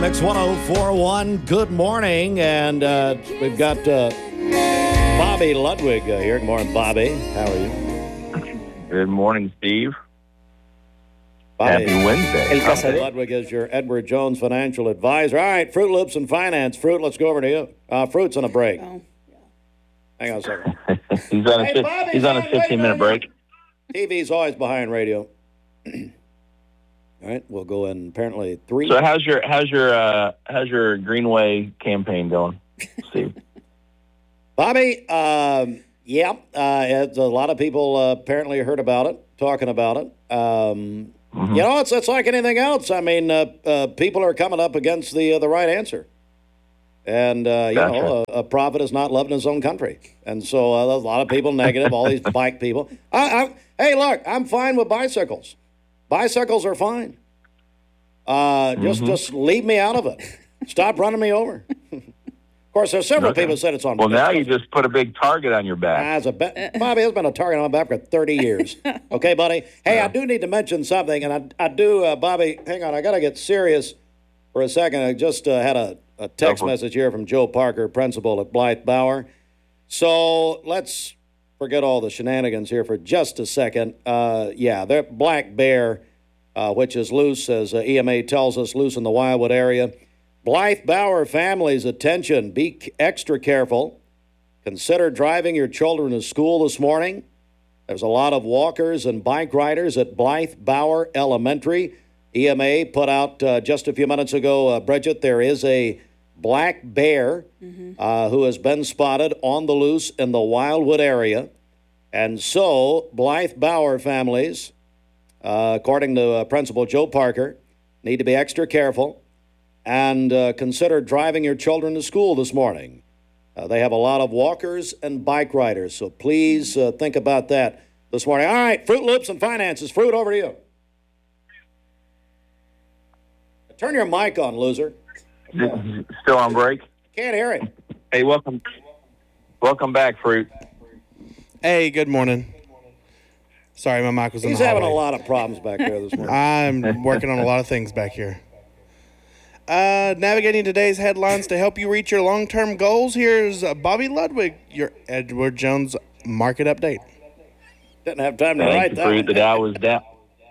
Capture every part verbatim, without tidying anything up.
Mix one oh four point one, good morning, and uh, we've got uh, Bobby Ludwig uh, here. Good morning, Bobby. How are you? Good morning, Steve. Bobby, Happy Wednesday. Bobby Ludwig is your Edward Jones financial advisor. All right, Fruit Loops and Finance. Fruit, let's go over to you. Uh, Fruit's on a break. Oh, yeah. Hang on a second. he's on a, Hey, fi- Bobby, he's on a Bobby, wait, fifteen-minute wait, break. T V's always behind radio. All right, we'll go in apparently three. So how's your how's your uh, how's your Greenway campaign going, Steve? Bobby, um, yeah, uh, it's, a lot of people uh, apparently heard about it, talking about it. Um, Mm-hmm. You know, it's it's like anything else. I mean, uh, uh, people are coming up against the uh, the right answer, and uh, you Gotcha. know, a, a prophet is not loved in his own country, and so uh, a lot of people negative. All these bike people. I, I, hey, look, I'm fine with bicycles. Bicycles are fine. Uh, just Mm-hmm. just leave me out of it. Stop running me over. Of course, there's several Okay. people said it's on. Well, now you just put a big target on your back. As a be- Bobby has been a target on my back for thirty years. Okay, buddy? Hey, I do need to mention something, and I, I do, uh, Bobby, hang on, I got to get serious for a second. I just uh, had a, a text Go for it. message here from Joe Parker, principal at Blythe Bauer. So let's forget all the shenanigans here for just a second. Uh, yeah, they're Black Bear, uh, which is loose, as uh, E M A tells us, loose in the Wildwood area. Blythe Bauer families, attention, be c- extra careful. Consider driving your children to school this morning. There's a lot of walkers and bike riders at Blythe Bauer Elementary. E M A put out uh, just a few minutes ago, uh, Bridget, there is a black bear uh, who has been spotted on the loose in the Wildwood area. And so, Blythe Bauer families, uh, according to uh, Principal Joe Parker, need to be extra careful and uh, consider driving your children to school this morning. Uh, they have a lot of walkers and bike riders, so please uh, think about that this morning. All right, Fruit Loops and Finances. Fruit, over to you. Turn your mic on, loser. Still on break? Can't hear it. Hey, welcome, welcome back, Fruit. Hey, good morning. Sorry, my mic was in He's the having a hallway. lot of problems back there this morning. I'm working on a lot of things back here. Uh, navigating today's headlines to help you reach your long-term goals, here's uh, Bobby Ludwig, your Edward Jones market update. Didn't have time to Thank write you, that. Fruit. The Dow was down.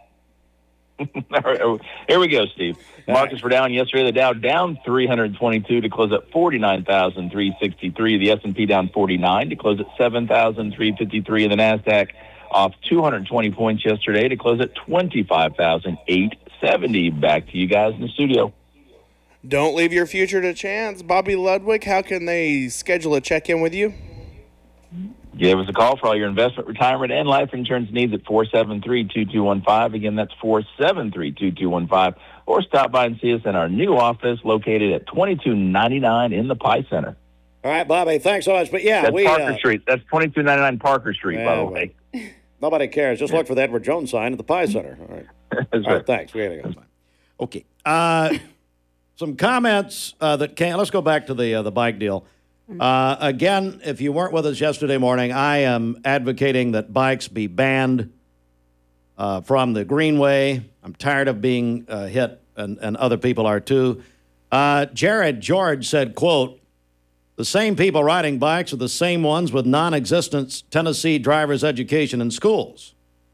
All right, here we go, Steve. Markets were down yesterday. The Dow down three hundred twenty-two to close at forty-nine thousand three hundred sixty-three. The S and P down forty-nine to close at seven thousand three hundred fifty-three. And the NASDAQ off two hundred twenty points yesterday to close at twenty-five thousand eight hundred seventy. Back to you guys in the studio. Don't leave your future to chance. Bobby Ludwig, how can they schedule a check-in with you? Give us a call for all your investment, retirement, and life insurance needs at four seven three, two two one five. Again, that's four seven three, two two one five. Or stop by and see us in our new office located at twenty-two ninety-nine in the Pie Center. All right, Bobby, thanks so much. But yeah, That's we Parker uh, Street. That's twenty-two ninety-nine Parker Street, by Yeah, the well. way. nobody cares. Just look for the Edward Jones sign at the Pie Center. All right. That's All right. right, thanks. We gotta go. Okay. Uh, some comments uh, that came. Let's go back to the uh, the bike deal. Uh, again, if you weren't with us yesterday morning, I am advocating that bikes be banned uh, from the Greenway. I'm tired of being uh, hit, and, and other people are too. Uh, Jared George said, quote, "The same people riding bikes are the same ones with non-existent Tennessee driver's education in schools.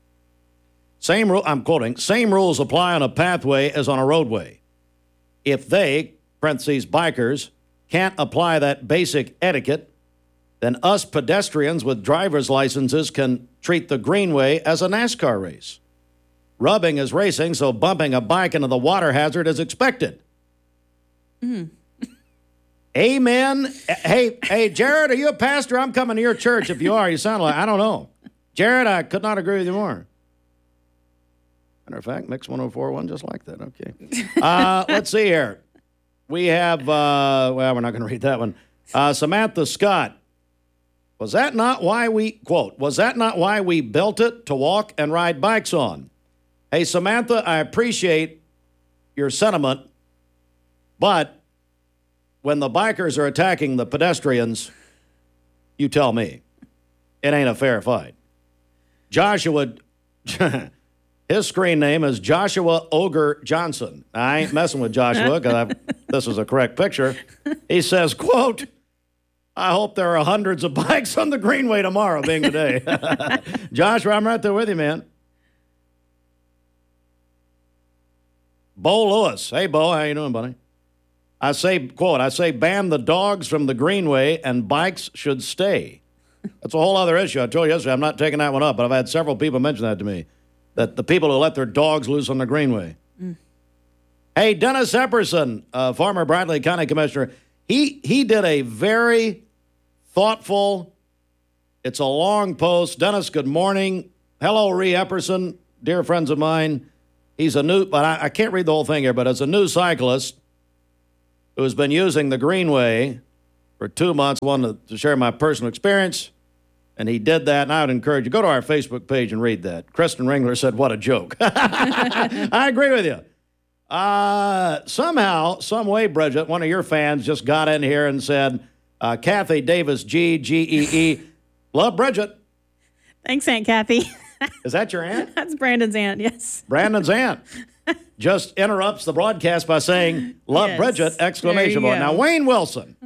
Same rule, I'm quoting, same rules apply on a pathway as on a roadway. If they, parentheses, bikers, can't apply that basic etiquette, then us pedestrians with driver's licenses can treat the Greenway as a NASCAR race. Rubbing is racing, so bumping a bike into the water hazard is expected." Mm. Amen. Hey, hey, Jared, are you a pastor? I'm coming to your church. If you are, you sound like, I don't know. Jared, I could not agree with you more. Matter of fact, Mix one oh four point one just like that. Okay. Uh, let's see here. We have, uh, well, we're not going to read that one. Uh, Samantha Scott. Was that not why we, quote, was that not why we built it to walk and ride bikes on? Hey, Samantha, I appreciate your sentiment, but when the bikers are attacking the pedestrians, you tell me. It ain't a fair fight. Joshua, His screen name is Joshua Ogre Johnson. I ain't messing with Joshua because this is a correct picture. He says, quote, I hope there are hundreds of bikes on the Greenway tomorrow, being today. Joshua, I'm right there with you, man. Bo Lewis. Hey, Bo, how you doing, buddy? I say, quote, I say ban the dogs from the Greenway and bikes should stay. That's a whole other issue. I told you yesterday I'm not taking that one up, but I've had several people mention that to me, that the people who let their dogs loose on the Greenway. Mm. Hey, Dennis Epperson, uh, former Bradley County Commissioner, he, he did a very thoughtful, it's a long post. Dennis, good morning. Hello, Ree Epperson, dear friends of mine. He's a new, but I, I can't read the whole thing here, but it's a new cyclist who's been using the Greenway for two months. I wanted to share my personal experience, and he did that, and I would encourage you, go to our Facebook page and read that. Kristen Ringler said, what a joke. I agree with you. Uh, somehow, some way, Bridget, one of your fans just got in here and said, uh, Kathy Davis, G, G E E, love Bridget. Thanks, Aunt Kathy. Is that your aunt? That's Brandon's aunt, yes. Brandon's aunt just interrupts the broadcast by saying, love yes. Bridget, exclamation There you point. go. Now, Wayne Wilson.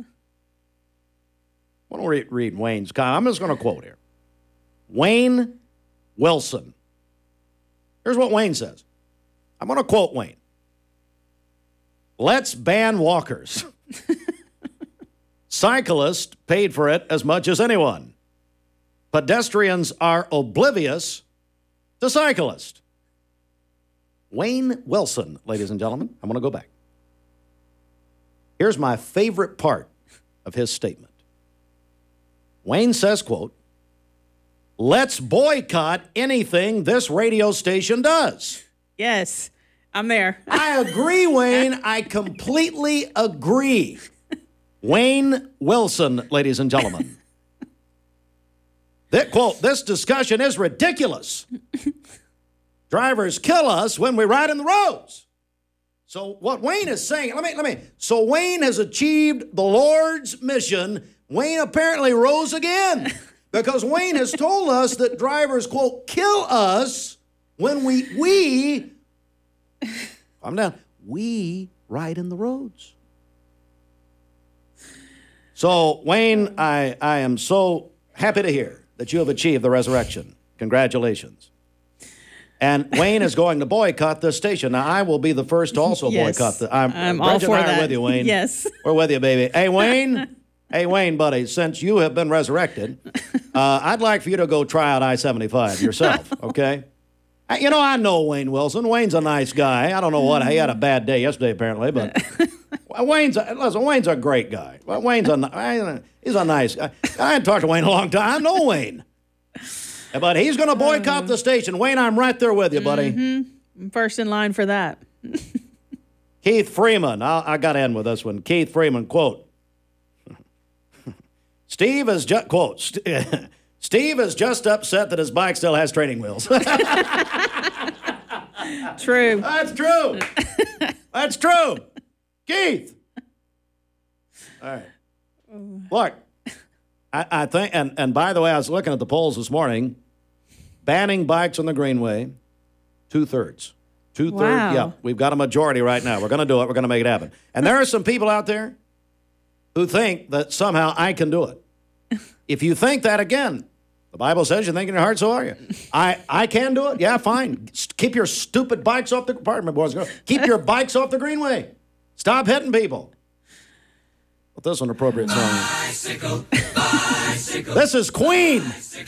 I want to read, read Wayne's comment. I'm just going to quote here. Wayne Wilson. Here's what Wayne says. I'm going to quote Wayne. Let's ban walkers. Cyclists paid for it as much as anyone. Pedestrians are oblivious to cyclists. Wayne Wilson, ladies and gentlemen. I'm going to go back. Here's my favorite part of his statement. Wayne says, quote, let's boycott anything this radio station does. Yes, I'm there. I agree, Wayne. I completely agree. Wayne Wilson, ladies and gentlemen. That quote, this discussion is ridiculous. Drivers kill us when we ride in the roads. So what Wayne is saying, let me, let me, so Wayne has achieved the Lord's mission. Wayne apparently rose again because Wayne has told us that drivers, quote, kill us when we, we, I'm down, we ride in the roads. So, Wayne, I, I am so happy to hear that you have achieved the resurrection. Congratulations. And Wayne is going to boycott this station. Now, I will be the first to also Yes. boycott the. I'm, I'm all Bridget for and I are that. with you, Wayne. Yes. We're with you, baby. Hey, Wayne. Hey, Wayne, buddy, since you have been resurrected, uh, I'd like for you to go try out I seventy-five yourself, okay? I, you know, I know Wayne Wilson. Wayne's a nice guy. I don't know what. He had a bad day yesterday, apparently, but Wayne's a, listen, Wayne's a great guy. Wayne's a, he's a nice guy. I hadn't talked to Wayne in a long time. I know Wayne. But he's going to boycott the station. Wayne, I'm right there with you, buddy. Mm-hmm. I'm first in line for that. Keith Freeman. I, I got to end with this one. Keith Freeman, quote, Steve is just, quote, St- Steve is just upset that his bike still has training wheels. True. That's true. That's true. Keith. All right. Look, I, I think, and, and by the way, I was looking at the polls this morning. Banning bikes on the Greenway, two-thirds. Two-thirds, Wow. yeah. We've got a majority right now. We're going to do it. We're going to make it happen. And there are some people out there who think that somehow I can do it. If you think that, again, the Bible says you think in your heart, so are you. I, I can do it. Yeah, fine. Keep your stupid bikes off the, pardon me, boys and girls. Keep your bikes off the Greenway. Stop hitting people. But this is an appropriate song. Bicycle, bicycle. This is Queen.